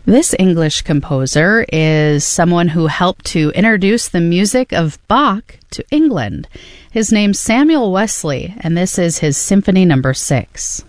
This English composer is someone who helped to introduce the music of Bach to England. His name's Samuel Wesley, and this is his Symphony No. 6.